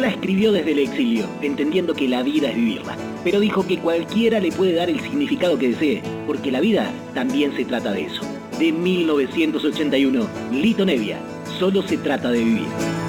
la escribió desde el exilio, entendiendo que la vida es vivirla. Pero dijo que cualquiera le puede dar el significado que desee, porque la vida también se trata de eso. De 1981, Lito Nevia, Solo se trata de vivir.